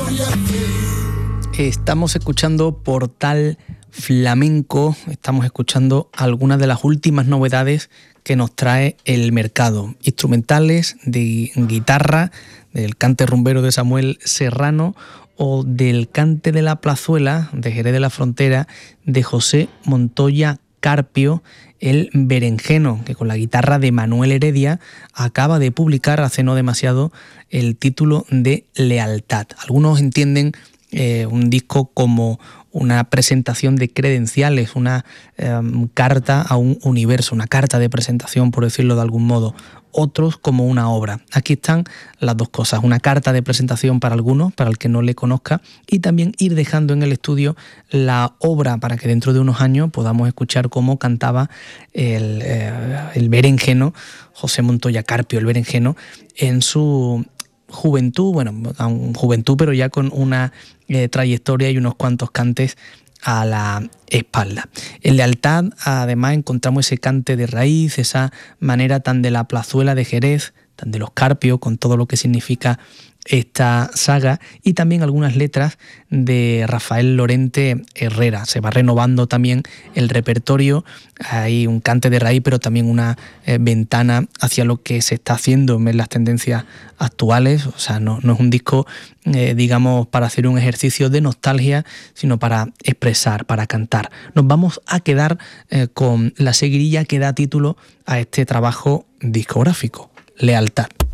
Estamos escuchando Portal Flamenco, estamos escuchando algunas de las últimas novedades que nos trae el mercado. Instrumentales de guitarra, del cante rumbero de Samuel Serrano o del cante de la plazuela de Jerez de la Frontera de José Montoya Carpio, el berenjeno, que con la guitarra de Manuel Heredia acaba de publicar hace no demasiado el título de Lealtad. Algunos entienden un disco como una presentación de credenciales, una carta a un universo, una carta de presentación, por decirlo de algún modo. Otros como una obra. Aquí están las dos cosas, una carta de presentación para algunos, para el que no le conozca, y también ir dejando en el estudio la obra para que dentro de unos años podamos escuchar cómo cantaba el berenjeno, José Montoya Carpio, el berenjeno, en su juventud, juventud, pero ya con una trayectoria y unos cuantos cantes a la espalda. En Lealtad, además, encontramos ese cante de raíz, esa manera tan de la plazuela de Jerez, tan de los Carpio, con todo lo que significa esta saga, y también algunas letras de Rafael Lorente Herrera. Se va renovando también el repertorio, hay un cante de raíz, pero también una ventana hacia lo que se está haciendo en las tendencias actuales. O sea, no es un disco, digamos, para hacer un ejercicio de nostalgia, sino para expresar, para cantar. Nos vamos a quedar con la seguirilla que da título a este trabajo discográfico, Lealtad.